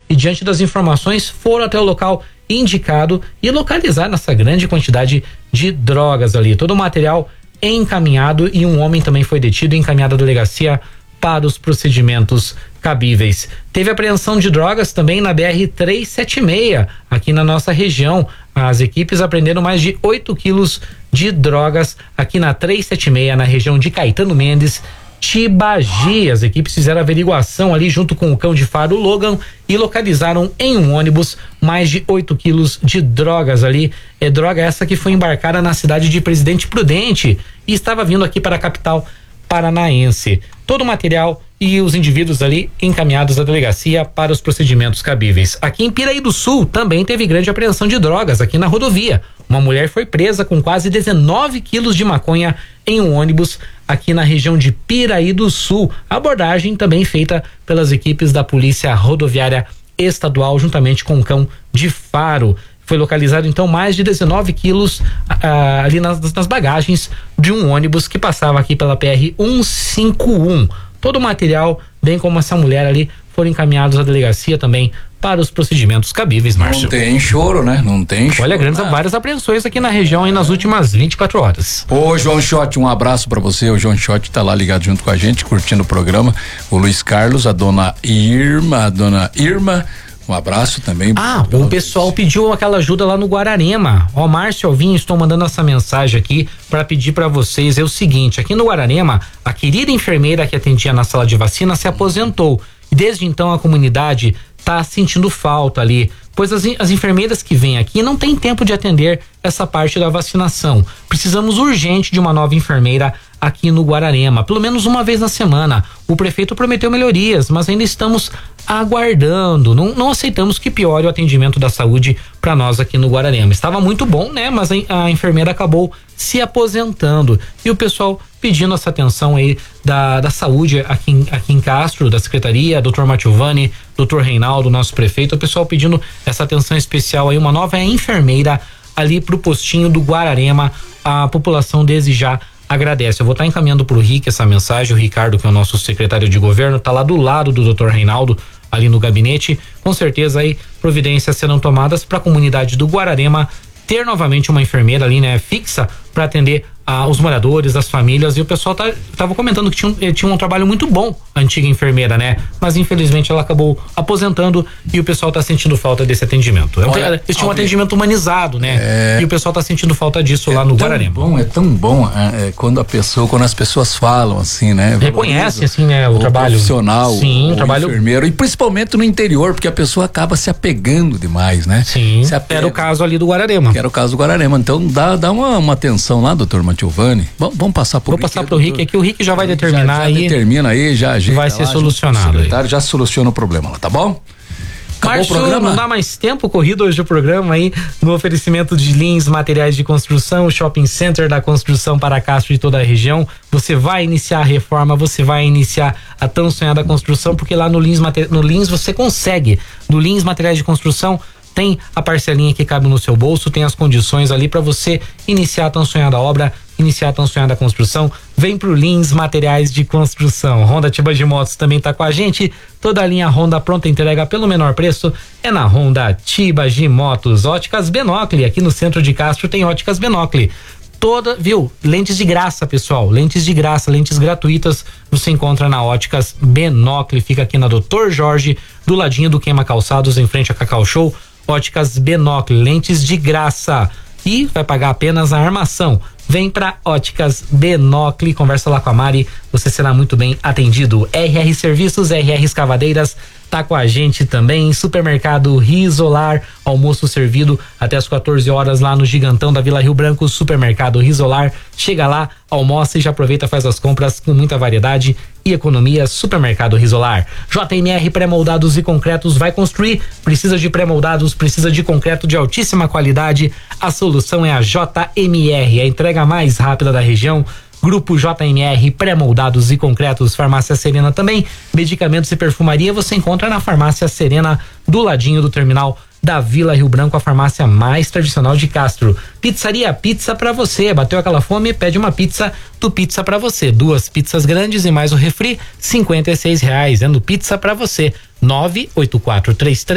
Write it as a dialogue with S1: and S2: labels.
S1: e, diante das informações, foram até o local indicado e localizaram essa grande quantidade de drogas ali. Todo o material encaminhado e um homem também foi detido e encaminhado à delegacia para os procedimentos cabíveis. Teve apreensão de drogas também na BR-376, aqui na nossa região. As equipes apreenderam mais de 8 quilos de drogas aqui na 376, na região de Caetano Mendes, Tibagi. As equipes fizeram averiguação ali junto com o cão de faro Logan e localizaram em um ônibus mais de 8 quilos de drogas ali. É droga essa que foi embarcada na cidade de Presidente Prudente e estava vindo aqui para a capital paranaense. Todo o material e os indivíduos ali encaminhados à delegacia para os procedimentos cabíveis. Aqui em Piraí do Sul também teve grande apreensão de drogas aqui na rodovia. Uma mulher foi presa com quase 19 quilos de maconha em um ônibus aqui na região de Piraí do Sul. A abordagem também feita pelas equipes da Polícia Rodoviária Estadual juntamente com o cão de faro. Foi localizado então mais de 19 quilos ali nas bagagens de um ônibus que passava aqui pela PR-151. Todo o material, bem como essa mulher ali, foram encaminhados à delegacia também para os procedimentos cabíveis, Márcio.
S2: Não tem choro, né? Não tem choro.
S1: Olha, várias apreensões aqui na região aí nas últimas 24 horas.
S2: Ô, João Schott, um abraço pra você. O João Schott tá lá ligado junto com a gente, curtindo o programa. O Luiz Carlos, a dona Irma. Um abraço também.
S1: O pessoal pediu aquela ajuda lá no Guararema. Márcio Alvinho, estou mandando essa mensagem aqui para pedir para vocês. É o seguinte, aqui no Guararema, a querida enfermeira que atendia na sala de vacina se aposentou. E desde então a comunidade tá sentindo falta ali, pois as enfermeiras que vêm aqui não têm tempo de atender essa parte da vacinação. Precisamos urgente de uma nova enfermeira aqui no Guararema, pelo menos uma vez na semana. O prefeito prometeu melhorias, mas ainda estamos aguardando. Não aceitamos que piore o atendimento da saúde para nós aqui no Guararema. Estava muito bom, né? Mas a enfermeira acabou se aposentando. E o pessoal pedindo essa atenção aí da saúde aqui em Castro, da Secretaria, Dr. Matiovani, Dr. Reinaldo, nosso prefeito, o pessoal pedindo essa atenção especial aí, uma nova enfermeira ali pro postinho do Guararema. A população desde já agradece. Eu vou estar encaminhando pro Rick essa mensagem. O Ricardo, que é o nosso secretário de governo, tá lá do lado do Dr. Reinaldo, ali no gabinete. Com certeza aí providências serão tomadas para a comunidade do Guararema ter novamente uma enfermeira ali, né, fixa para atender os moradores, as famílias. E o pessoal tava comentando que tinha um trabalho muito bom, a antiga enfermeira, né? Mas infelizmente ela acabou aposentando e o pessoal tá sentindo falta desse atendimento. Eles tinham um atendimento humanizado, né? E o pessoal tá sentindo falta disso lá no Guararema.
S2: É tão bom quando as pessoas falam assim, né?
S1: Reconhece assim, né? O trabalho
S2: profissional,
S1: sim, o trabalho
S2: enfermeiro, e principalmente no interior, porque a pessoa acaba se apegando demais, né?
S1: Sim, era o caso ali do Guararema.
S2: Que era o caso do Guararema. Então dá uma atenção lá, doutor Matiovani. Vamos passar pro Rick.
S1: Vou passar pro Rick aqui, o Rick já vai determinar aí.
S2: Determina aí, já
S1: vai ser solucionado.
S2: Já soluciona o problema lá, tá bom? Acabou
S1: Márcio,
S2: o programa?
S1: Não dá mais tempo corrido hoje o programa aí, no oferecimento de Lins Materiais de Construção, o shopping center da construção para Castro e toda a região. Você vai iniciar a reforma, você vai iniciar a tão sonhada construção, porque lá no Lins você consegue. No Lins Materiais de Construção tem a parcelinha que cabe no seu bolso, tem as condições ali para você iniciar a tão sonhada obra, iniciar a tão sonhada construção. Vem pro Lins Materiais de Construção. Honda Tibagi Motos também tá com a gente. Toda a linha Honda pronta entrega pelo menor preço é na Honda Tibagi Motos. Óticas Benocli, aqui no centro de Castro tem Óticas Benocli. Lentes de graça, pessoal, lentes de graça, lentes gratuitas, você encontra na Óticas Benocli, fica aqui na Dr. Jorge, do ladinho do Queima Calçados, em frente a Cacau Show. Óticas Benocli, lentes de graça, e vai pagar apenas a armação. Vem pra Óticas Benocli, conversa lá com a Mari, você será muito bem atendido. RR Serviços, RR Escavadeiras, tá com a gente também. Supermercado Risolar, almoço servido até as 14 horas lá no Gigantão da Vila Rio Branco. Supermercado Risolar, chega lá, almoça e já aproveita, faz as compras com muita variedade e economia. Supermercado Risolar. JMR Pré-moldados e concretos, vai construir, precisa de pré-moldados, precisa de concreto de altíssima qualidade, a solução é a JMR, a entrega mais rápida da região. Grupo JMR, pré-moldados e concretos. Farmácia Serena também, medicamentos e perfumaria você encontra na Farmácia Serena, do ladinho do terminal da Vila Rio Branco, a farmácia mais tradicional de Castro. Pizzaria Pizza pra você, bateu aquela fome, pede uma pizza do Pizza pra você, 2 pizzas grandes e mais o refri, R$56, no Pizza pra você, 98433